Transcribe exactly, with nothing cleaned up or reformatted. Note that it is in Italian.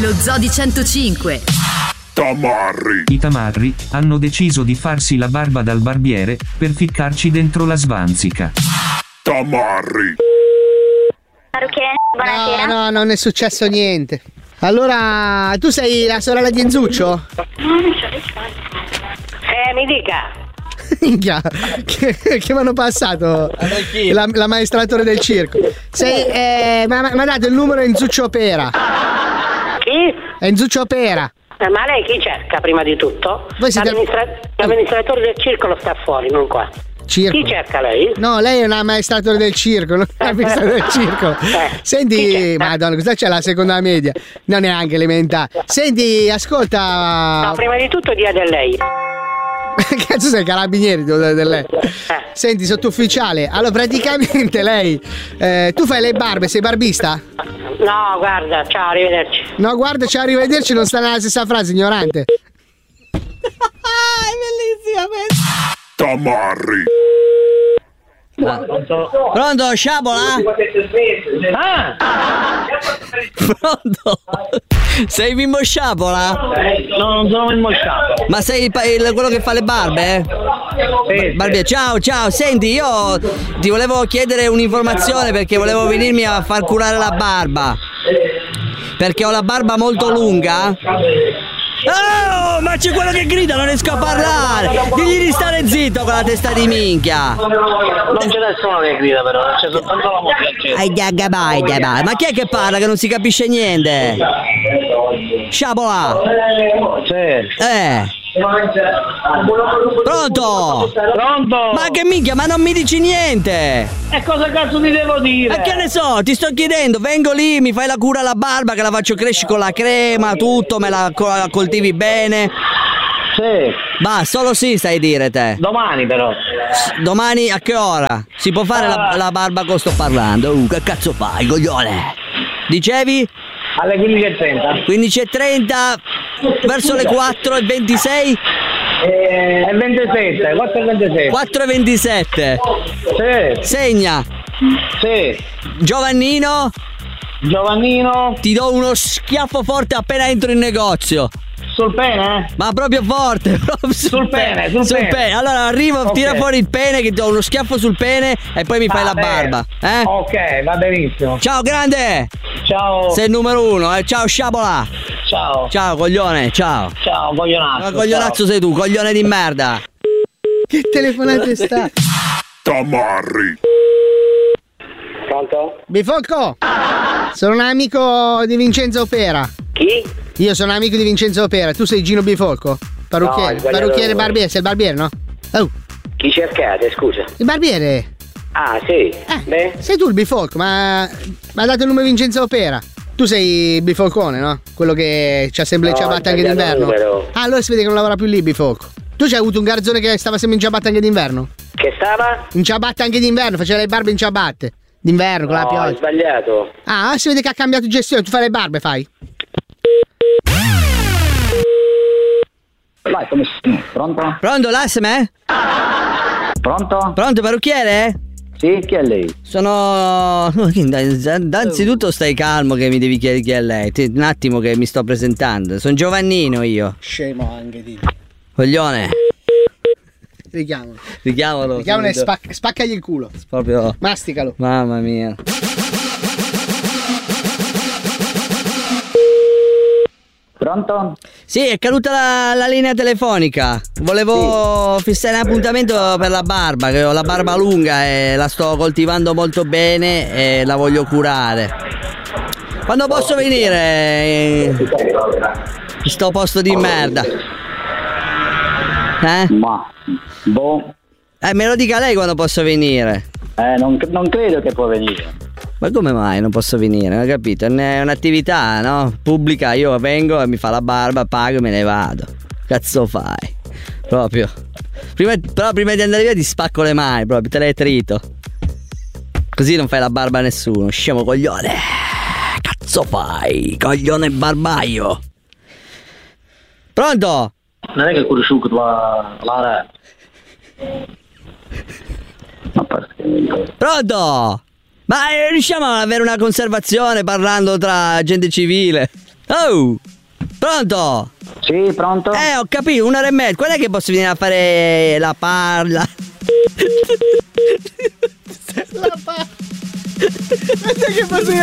Lo Zoo di centocinque. Tamarri. I tamarri hanno deciso di farsi la barba dal barbiere per ficcarci dentro la svanzica. Tamarri. Parrucchiere, buonasera. No, no, non è successo niente. Allora, tu sei la sorella di Enzuccio? Eh, mi dica. Minchia, che, che mi hanno passato la, la maestratore del circo. Sei, eh, ma mi ha dato il numero Enzuccio Pera. Chi? Enzuccio Pera. Eh, ma lei chi cerca prima di tutto? Voi siete- L'amministra- L'amministratore del circolo sta fuori, non qua. Circo. Chi cerca lei? No, lei è una maestratore del circo, non è una amministratore del circo. Eh, chi Senti, cerca? madonna, cosa c'è la seconda media? Non è anche elementare. Senti, ascolta. No, prima di tutto dia del lei. Cazzo sei carabinieri devo dare del lei. Senti, sottufficiale. Allora, praticamente lei eh, tu fai le barbe, sei barbista? No, guarda, ciao, arrivederci. No, guarda, ciao, arrivederci, non sta nella stessa frase, ignorante. È bellissima questa. Tamarri. Pronto, sciabola? Ah! Pronto? Sei Mimmo Sciabola? No, non sono Mimmo Sciabola. Ma sei il, pa- il- quello che fa le barbe? Sì, Barbiere, ciao, ciao, senti, io ti volevo chiedere un'informazione perché volevo venirmi a far curare la barba. Perché ho la barba molto lunga. Oh, ma c'è quello che grida, non riesco a parlare. Digli di stare zitto con la testa di minchia. Non c'è nessuno che grida però, c'è soltanto la musica. Ai gaga vai, gaga. Ma chi è che parla che non si capisce niente? Sciabola. Sì. Eh. Pronto? Pronto? Ma che minchia, ma non mi dici niente? E cosa cazzo ti devo dire? Ma che ne so, ti sto chiedendo, vengo lì, mi fai la cura alla barba che la faccio crescere con la crema, tutto, me la co- la coltivi bene. Sì. Ma solo sì stai a dire te. Domani però. Domani a che ora? Si può fare la, la barba con sto parlando? Uh, che cazzo fai, coglione? Dicevi? Alle quindici e trenta. quindici e trenta verso le quattro e ventisei? E ventisette, quattro e ventisette. quattro e ventisette. Sì. Segna. Sì. Giovannino, Giovannino. ti do uno schiaffo forte appena entro in negozio. Sul pene? Ma proprio forte, proprio sul, Sul pene, sul pene. pene. Allora arrivo, Ok. tira fuori il pene che ti do uno schiaffo sul pene e poi mi fai Va la bene. barba. Eh? Ok, va benissimo. Ciao grande! Ciao. Sei il numero uno, eh? Ciao sciabola! Ciao. Ciao coglione, ciao! Ciao, coglionazzo. Ma coglionazzo sei tu, coglione di merda! Che telefonate sta? Tamarri. Pronto? Bifolco! Sono un amico di Vincenzo Pera. Chi? Io sono amico di Vincenzo Pera. Tu sei Gino Bifolco? Parrucchiere, No, hai sbagliato parrucchiere numero. barbiere, sei il barbiere, no? Oh, Chi cercate, scusa? il barbiere! Ah, sì. Eh, Beh. sei tu il bifolco, ma mi ha dato il nome Vincenzo Pera. Tu sei il bifolcone, no? Quello che c'ha sempre le No, ciabatte hai anche sbagliato d'inverno. numero. Ah, allora si vede che non lavora più lì, bifolco. Tu c'hai avuto un garzone che stava sempre in ciabatte anche d'inverno? Che stava? In ciabatte anche d'inverno, faceva le barbe in ciabatte. D'inverno, con la No, hai pioggia. sbagliato. Ah, si vede che ha cambiato gestione, tu fai le barbe, fai? Vai, come si... Pronto? Pronto, l'asseme? Pronto? Pronto, parrucchiere? Sì, chi è lei? Sono... Innanzitutto stai calmo che mi devi chiedere chi è lei. Ti- Un attimo che mi sto presentando. Sono Giovannino io. Scemo anche di. Coglione. Richiamalo. Richiamalo. Richiamalo e subito. spac- spaccagli il culo. Proprio... Masticalo. Mamma mia. Pronto? Sì, è caduta la, la linea telefonica. Volevo fissare un appuntamento per la barba, che ho la barba lunga e la sto coltivando molto bene e la voglio curare. Quando posso venire in sto posto di merda? Eh? Ma, boh, Eh, me lo dica lei quando posso venire. eh, non, non credo che può venire. Ma come mai non posso venire? Non ho capito, è un'attività, no? Pubblica, io vengo e mi fa la barba, pago e me ne vado. Cazzo fai? Proprio. Prima, però prima di andare via ti spacco le mani, proprio, te le trito. Così non fai la barba a nessuno, scemo coglione. Cazzo fai? Coglione barbaio. Pronto? Non è che conosciuto la... la... Ma perché? Pronto? Ma eh, riusciamo ad avere una conservazione parlando tra gente civile? Oh! Pronto? Sì, pronto? Eh, ho capito, un'ora e mezza. Quando è che posso venire a fare la parla? La pa- Quando è che posso venire